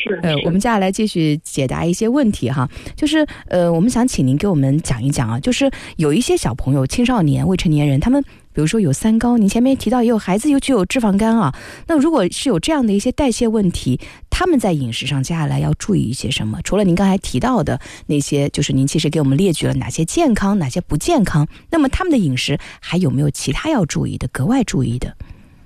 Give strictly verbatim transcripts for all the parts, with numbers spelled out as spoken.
是呃，我们接下来继续解答一些问题哈，就是呃，我们想请您给我们讲一讲啊，就是有一些小朋友、青少年、未成年人，他们比如说有三高，您前面提到也有孩子有就有脂肪肝啊，那如果是有这样的一些代谢问题，他们在饮食上接下来要注意一些什么？除了您刚才提到的那些，就是您其实给我们列举了哪些健康，哪些不健康，那么他们的饮食还有没有其他要注意的、格外注意的？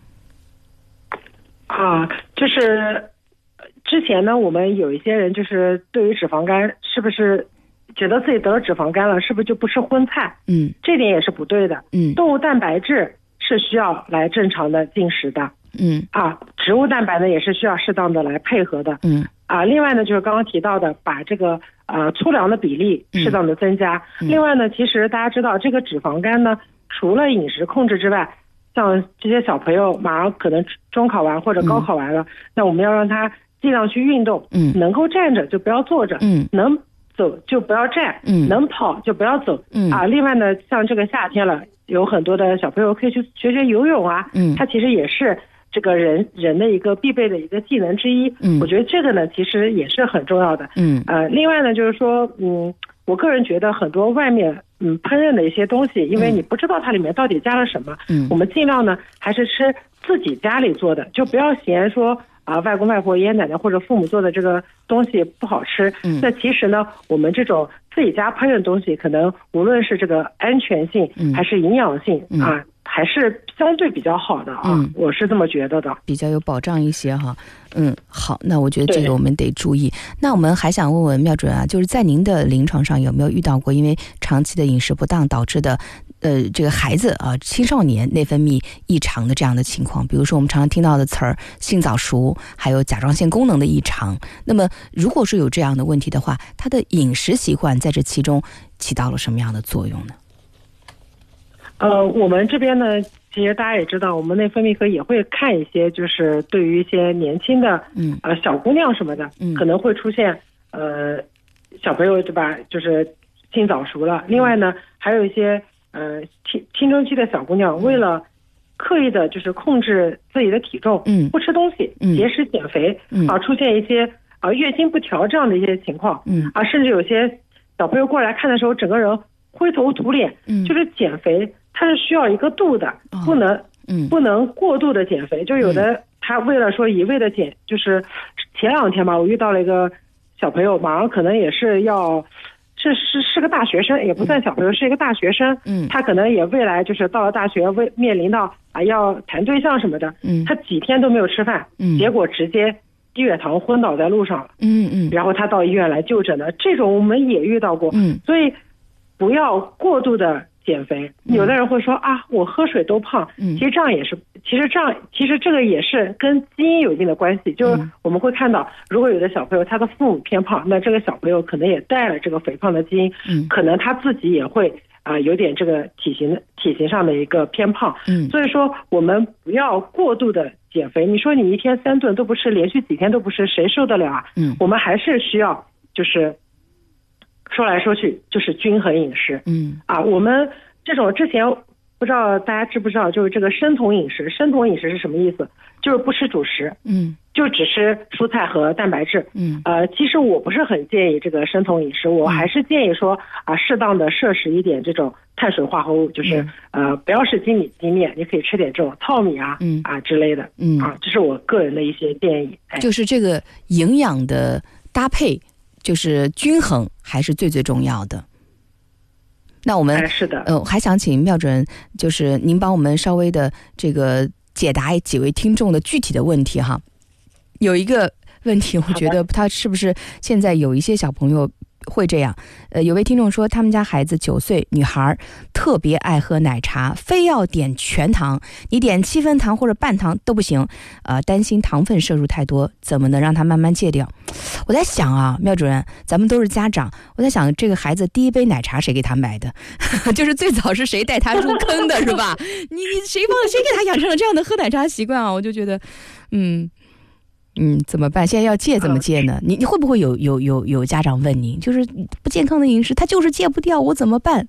啊，就是之前呢，我们有一些人就是对于脂肪肝，是不是觉得自己得了脂肪肝了，是不是就不吃荤菜？ 嗯， 这点也是不对的。 嗯， 动物蛋白质是需要来正常的进食的。 嗯， 啊，植物蛋白呢也是需要适当的来配合的。 嗯， 啊，另外呢就是刚刚提到的，把这个呃粗粮的比例适当的增加。嗯、另外呢，其实大家知道这个脂肪肝呢，除了饮食控制之外，像这些小朋友马上可能中考完或者高考完了，嗯、那我们要让他尽量去运动。嗯，能够站着就不要坐着。嗯，能走就不要站。嗯，能跑就不要走。嗯，啊，另外呢，像这个夏天了，有很多的小朋友可以去学学游泳啊。嗯，它其实也是这个人人的一个必备的一个技能之一。嗯，我觉得这个呢其实也是很重要的。嗯，呃，另外呢就是说，嗯，我个人觉得很多外面嗯烹饪的一些东西，因为你不知道它里面到底加了什么。嗯，我们尽量呢还是吃自己家里做的，就不要嫌说啊外公外婆爷爷奶奶或者父母做的这个东西不好吃。嗯，那其实呢我们这种自己家烹饪的东西，可能无论是这个安全性还是营养性、嗯、啊还是相对比较好的啊、嗯，我是这么觉得的， 比较有保障一些哈。嗯，好，那我觉得这个我们得注意。那我们还想问问妙主任啊，就是在您的临床上有没有遇到过因为长期的饮食不当导致的呃这个孩子啊青少年内分泌异常的这样的情况？比如说我们常常听到的词儿性早熟，还有甲状腺功能的异常。那么如果是有这样的问题的话，他的饮食习惯在这其中起到了什么样的作用呢？ 呃，我们这边呢，其实大家也知道，我们内分泌科也会看一些，就是对于一些年轻的，嗯，呃，小姑娘什么的，嗯，可能会出现，呃，小朋友对吧，就是性早熟了。另外呢，还有一些，呃，青青春期的小姑娘，为了刻意的就是控制自己的体重，嗯，不吃东西，嗯，节食减肥，嗯，啊，出现一些啊、呃、月经不调这样的一些情况，嗯，啊，甚至有些小朋友过来看的时候，整个人灰头土脸，嗯，就是减肥。它是需要一个度的，不能，嗯，不能过度的减肥。就有的他为了说一味的减，就是前两天吧，我遇到了一个小朋友，马上可能也是要，是是是个大学生，也不算小朋友，是一个大学生。嗯，他可能也未来就是到了大学，为面临到啊要谈对象什么的。嗯，他几天都没有吃饭，嗯，结果直接低血糖昏倒在路上了。嗯嗯，然后他到医院来就诊的，这种我们也遇到过。嗯，所以不要过度的减肥。有的人会说啊，我喝水都胖。嗯，其实这样也是，其实这样，其实这个也是跟基因有一定的关系。就是我们会看到，如果有的小朋友他的父母偏胖，那这个小朋友可能也带了这个肥胖的基因。嗯，可能他自己也会啊、呃、有点这个体型体型上的一个偏胖。嗯，所以说我们不要过度的减肥。你说你一天三顿都不吃，连续几天都不吃，谁受得了啊？嗯，我们还是需要就是。说来说去就是均衡饮食。嗯啊，我们这种之前不知道大家知不知道，就是这个生酮饮食。生酮饮食是什么意思？就是不吃主食，嗯，就只吃蔬菜和蛋白质。嗯，呃，其实我不是很建议这个生酮饮食，我还是建议说啊，适当的摄食一点这种碳水化合物，就是、嗯、呃，不要是精米精面，你可以吃点这种糙米啊，嗯啊之类的。嗯啊，这是我个人的一些建议。哎、 就是这个营养的搭配。就是均衡还是最最重要的。那我们、 哎、是的， 呃，还想请妙主任，就是您帮我们稍微的这个解答几位听众的具体的问题哈。有一个问题，我觉得他是不是现在有一些小朋友会这样？呃，有位听众说，他们家孩子九岁女孩，特别爱喝奶茶，非要点全糖，你点七分糖或者半糖都不行，呃，担心糖分摄入太多，怎么能让他慢慢戒掉？我在想啊，妙主任，咱们都是家长，我在想这个孩子第一杯奶茶谁给他买的？就是最早是谁带他入坑的，是吧？你你谁帮谁给他养成了这样的喝奶茶习惯啊？我就觉得，嗯。嗯，怎么办？现在要戒怎么戒呢？你你会不会有有有有家长问您，就是不健康的饮食，他就是戒不掉，我怎么办？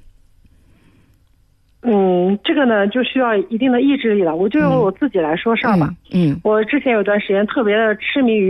嗯，这个呢就需要一定的意志力了。我就用我自己来说事儿吧。嗯，我之前有段时间特别的痴迷于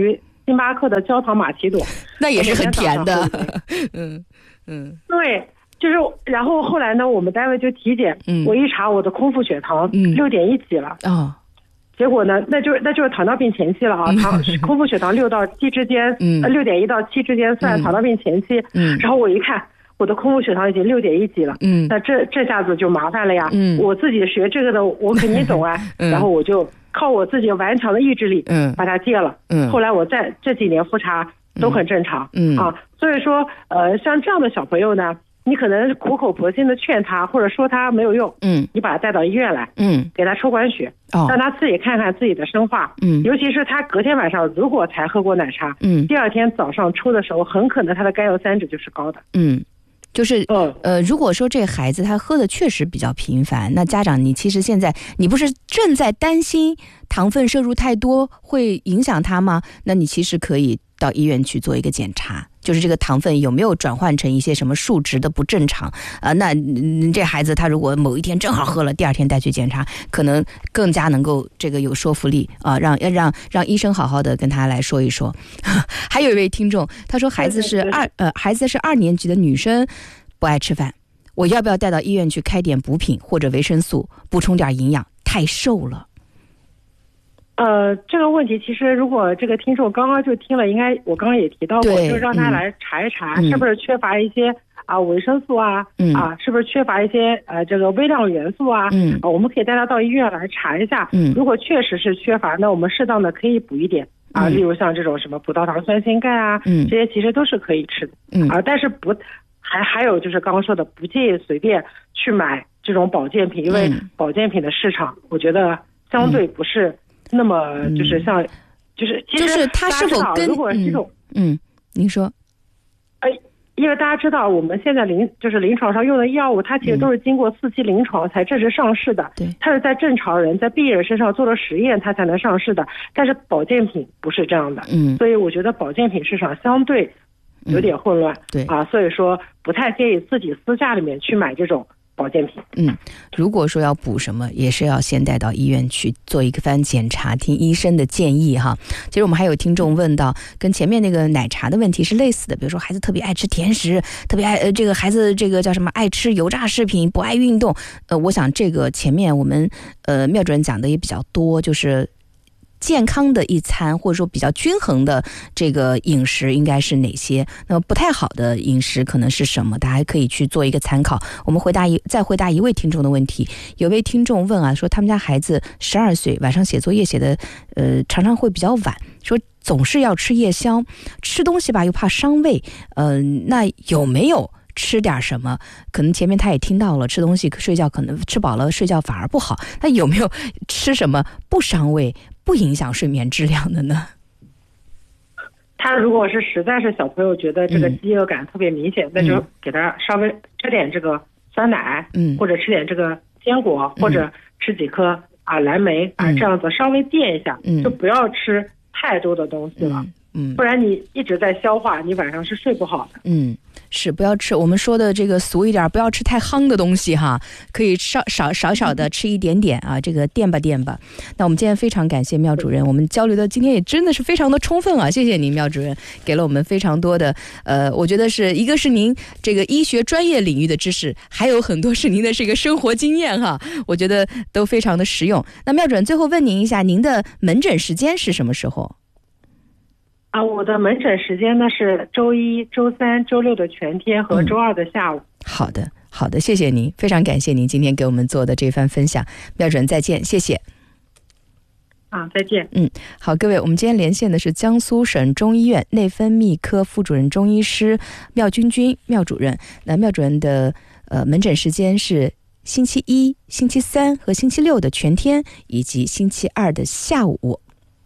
星巴克的焦糖玛奇朵， 那也是很甜的。嗯嗯， 对，就是然后后来呢，我们单位就体检，嗯、我一查我的空腹血糖六点一几了啊。哦，结果呢，那就是那就是糖尿病前期了啊，糖空腹血糖六到七之间，嗯，六点一到七之间算糖尿病前期。嗯，然后我一看，我的空腹血糖已经六点一几了。嗯，那这这下子就麻烦了呀。嗯，我自己学这个的，我肯定懂啊。嗯，然后我就靠我自己顽强的意志力，嗯，把它戒了。嗯，后来我在这几年复查都很正常。嗯啊，所以说，呃，像这样的小朋友呢，你可能苦口婆心的劝他，或者说他没有用，嗯，你把他带到医院来，嗯，给他抽管血，哦，让他自己看看自己的生化，嗯，尤其是他隔天晚上如果才喝过奶茶，嗯，第二天早上抽的时候，很可能他的甘油三酯就是高的， 嗯，就是呃，如果说这孩子他喝的确实比较频繁，那家长你其实现在你不是正在担心糖分摄入太多会影响他吗？那你其实可以到医院去做一个检查，就是这个糖分有没有转换成一些什么数值的不正常啊、呃？那、嗯、这孩子他如果某一天正好喝了，第二天带去检查，可能更加能够这个有说服力啊、呃，让让让医生好好的跟他来说一说。还有一位听众他说孩子是二呃孩子是二年级的女生，不爱吃饭，我要不要带到医院去开点补品或者维生素，补充点营养？太瘦了。 呃，这个问题其实如果这个听众刚刚就听了，应该我刚刚也提到过，就让他来查一查、嗯、是不是缺乏一些啊维生素啊、嗯、啊是不是缺乏一些呃这个微量元素啊，嗯啊我们可以带他到医院来查一下，嗯如果确实是缺乏，那我们适当的可以补一点啊，例如像这种什么葡萄糖酸锌钙啊，嗯这些其实都是可以吃的，嗯啊但是不还还有就是刚刚说的不建议随便去买这种保健品，因为保健品的市场我觉得相对不是、嗯那么就是像、嗯、就是其实就是他是否跟如果这种嗯, 嗯您说呃因为大家知道我们现在临就是临床上用的药物，它其实都是经过四期临床才正式上市的，对、嗯，它是在正常人在病人身上做了实验它才能上市的，但是保健品不是这样的，嗯，所以我觉得保健品市场相对有点混乱、嗯、对啊，所以说不太建议自己私下里面去买这种保健品。 嗯，如果说要补什么，也是要先带到医院去做一番检查，听医生的建议哈。其实我们还有听众问到，跟前面那个奶茶的问题是类似的，比如说孩子特别爱吃甜食，特别爱呃这个孩子这个叫什么爱吃油炸食品，不爱运动。呃，我想这个前面我们呃妙主任讲的也比较多，就是健康的一餐或者说比较均衡的这个饮食应该是哪些，那么不太好的饮食可能是什么，大家可以去做一个参考。我们回答一再回答一位听众的问题，有位听众问啊，说他们家孩子十二岁，晚上写作业写的呃常常会比较晚，说总是要吃夜宵，吃东西吧又怕伤胃，嗯、呃，那有没有吃点什么？可能前面他也听到了，吃东西睡觉可能吃饱了睡觉反而不好，那有没有吃什么不伤胃不影响睡眠质量的呢？ 他如果是实在是小朋友觉得这个饥饿感特别明显、嗯、那就给他稍微吃点这个酸奶，嗯，或者吃点这个坚果、嗯、或者吃几颗啊蓝莓、嗯、啊这样子稍微垫一下、嗯、就不要吃太多的东西了，嗯，不然你一直在消化，你晚上是睡不好的。 嗯，是不要吃，我们说的这个俗一点，不要吃太夯的东西哈，可以少少少少的吃一点点啊，这个垫吧垫吧。那我们今天非常感谢妙主任，我们交流的今天也真的是非常的充分啊，谢谢您妙主任，给了我们非常多的呃，我觉得是一个是您这个医学专业领域的知识，还有很多是您的这个生活经验哈，我觉得都非常的实用。那妙主任最后问您一下，您的门诊时间是什么时候？ 啊，我的门诊时间呢是周一、周三、周六的全天和周二的下午。嗯、好的，好的，谢谢您，非常感谢您今天给我们做的这番分享，妙主任再见，谢谢。 啊，再见。 嗯，好，各位，我们今天连线的是江苏省中医院内分泌科副主任中医师妙君君妙主任。那妙主任的呃门诊时间是星期一、星期三和星期六的全天，以及星期二的下午。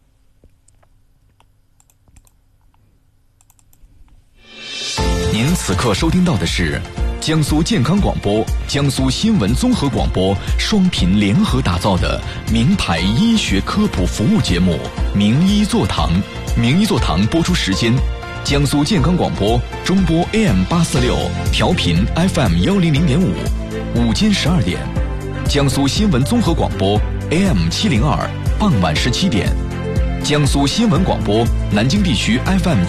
您此刻收听到的是江苏健康广播、江苏新闻综合广播双频联合打造的名牌医学科普服务节目《名医座堂》。名医座堂播出时间：江苏健康广播中波 A M 八四六，调频 F M 幺零零点五，午间十二点；江苏新闻综合广播 A M 七零二，傍晚十七点。 江苏新闻广播南京地区 F M